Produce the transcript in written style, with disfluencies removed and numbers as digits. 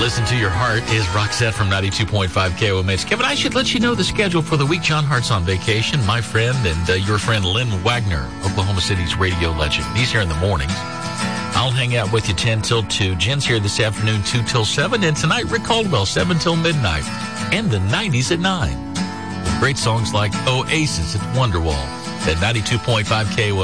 Listen to Your Heart is Roxette from 92.5 KOMH. Kevin, I should let you know the schedule for the week. John Hart's on vacation. My friend and your friend Lynn Wagner, Oklahoma City's radio legend. He's here in the mornings. I'll hang out with you 10 till 2. Jen's here this afternoon, 2 till 7. And tonight, Rick Caldwell, 7 till midnight. And the 90s at 9. With great songs like Oasis at Wonderwall at 92.5 KOMH.